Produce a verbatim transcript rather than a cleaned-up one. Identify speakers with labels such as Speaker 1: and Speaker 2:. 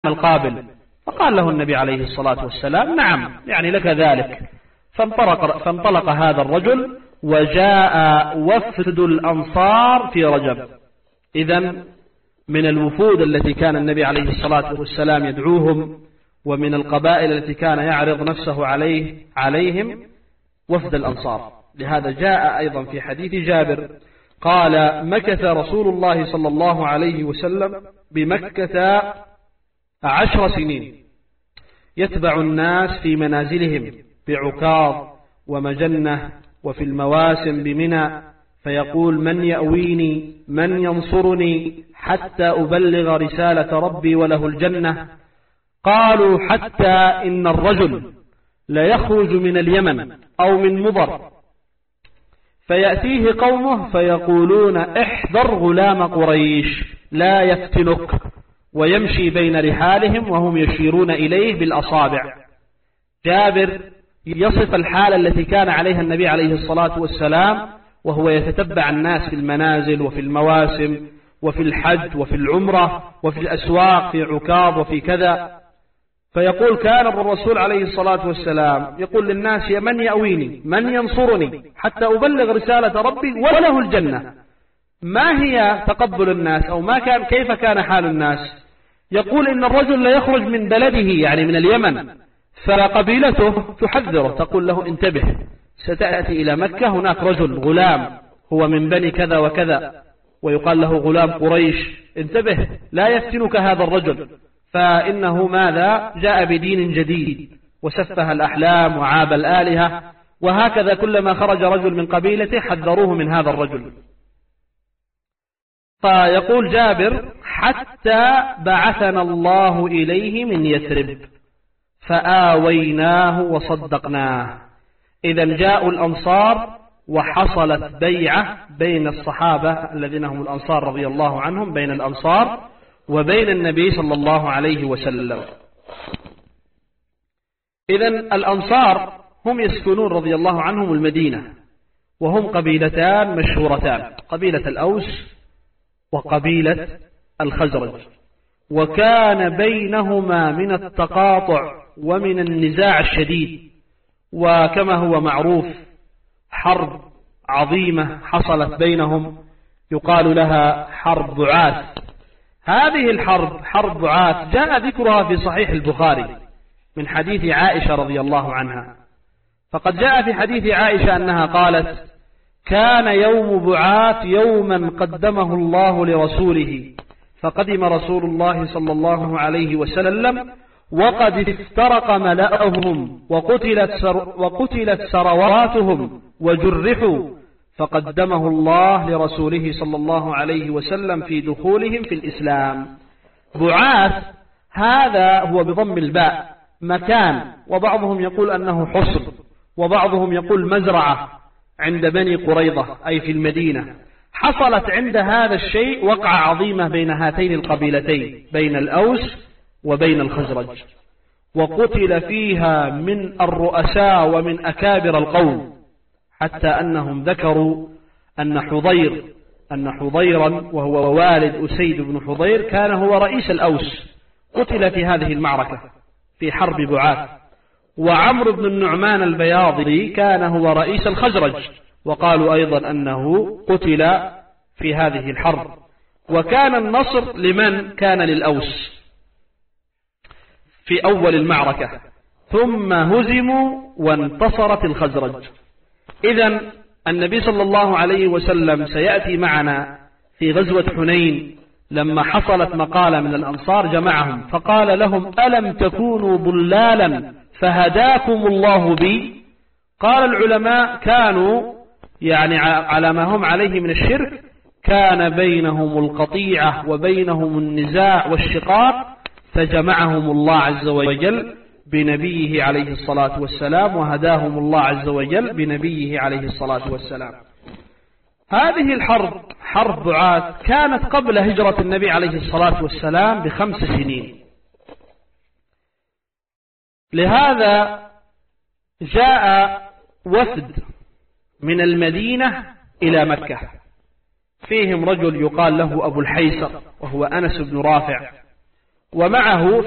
Speaker 1: القابل؟ فقال له النبي عليه الصلاة والسلام نعم، يعني لك ذلك. فانطلق, فانطلق هذا الرجل وجاء وفد الأنصار في رجب. إذن من الوفود التي كان النبي عليه الصلاة والسلام يدعوهم ومن القبائل التي كان يعرض نفسه عليه عليهم وفد الأنصار. لهذا جاء أيضا في حديث جابر قال مكث رسول الله صلى الله عليه وسلم بمكة عشر سنين يتبع الناس في منازلهم بعكاظ ومجنة وفي المواسم بمنى، فيقول من يأويني من ينصرني حتى أبلغ رسالة ربي وله الجنة. قالوا حتى إن الرجل ليخرج من اليمن أو من مضر فيأتيه قومه فيقولون احذر غلام قريش لا يفتنك، ويمشي بين رحالهم وهم يشيرون إليه بالأصابع. جابر يصف الحالة التي كان عليها النبي عليه الصلاة والسلام وهو يتتبع الناس في المنازل وفي المواسم وفي الحج وفي العمرة وفي الأسواق في عكاظ وفي كذا. فيقول كان الرسول عليه الصلاة والسلام يقول للناس يا من يأويني من ينصرني حتى أبلغ رسالة ربي وله الجنة. ما هي تقبل الناس أو ما كان كيف كان حال الناس؟ يقول إن الرجل لا يخرج من بلده يعني من اليمن، فقبيلته تحذره تقول له انتبه ستأتي إلى مكة هناك رجل غلام هو من بني كذا وكذا ويقال له غلام قريش، انتبه لا يفتنك هذا الرجل فإنه ماذا جاء بدين جديد وسفه الأحلام وعاب الآلهة. وهكذا كلما خرج رجل من قبيلته حذروه من هذا الرجل. فيقول جابر حتى بعثنا الله إليه من يثرب فآويناه وصدقناه. إذا جاءوا الأنصار وحصلت بيعة بين الصحابة الذين هم الأنصار رضي الله عنهم بين الأنصار وبين النبي صلى الله عليه وسلم. إذا الأنصار هم يسكنون رضي الله عنهم المدينة، وهم قبيلتان مشهورتان، قبيلة الأوس وقبيلة الخزرج، وكان بينهما من التقاطع ومن النزاع الشديد، وكما هو معروف حرب عظيمة حصلت بينهم يقال لها حرب بعاث. هذه الحرب حرب بعاث جاء ذكرها في صحيح البخاري من حديث عائشة رضي الله عنها. فقد جاء في حديث عائشة أنها قالت كان يوم بعاث يوما قدمه الله لرسوله، فقدم رسول الله صلى الله عليه وسلم وقد افترق ملأهم وقتلت, سر وقتلت سرواتهم وجرحوا، فقدمه الله لرسوله صلى الله عليه وسلم في دخولهم في الإسلام. بعاث هذا هو بضم الباء مكان، وبعضهم يقول أنه حصر وبعضهم يقول مزرعة عند بني قريظة أي في المدينة. حصلت عند هذا الشيء وقعة عظيمة بين هاتين القبيلتين بين الأوس وبين الخزرج، وقتل فيها من الرؤساء ومن أكابر القوم، حتى أنهم ذكروا أن حضير أن حضيرا وهو والد أسيد بن حضير كان هو رئيس الأوس، قتل في هذه المعركة في حرب بعاث. وعمرو بن النعمان البياضي كان هو رئيس الخزرج، وقالوا أيضا أنه قتل في هذه الحرب. وكان النصر لمن كان للأوس في أول المعركة، ثم هزموا وانتصرت الخزرج. إذن النبي صلى الله عليه وسلم سيأتي معنا في غزوة حنين لما حصلت مقالة من الأنصار جمعهم فقال لهم ألم تكونوا ضلالا فهداكم الله بي؟ قال العلماء كانوا يعني على ما هم عليه من الشرك، كان بينهم القطيعة وبينهم النزاع والشقاق، فجمعهم الله عز وجل بنبيه عليه الصلاة والسلام وهداهم الله عز وجل بنبيه عليه الصلاة والسلام. هذه الحرب حرب بعاث كانت قبل هجرة النبي عليه الصلاة والسلام بخمس سنين. لهذا جاء وفد من المدينة إلى مكة، فيهم رجل يقال له أبو الحيسر وهو أنس بن رافع، ومعه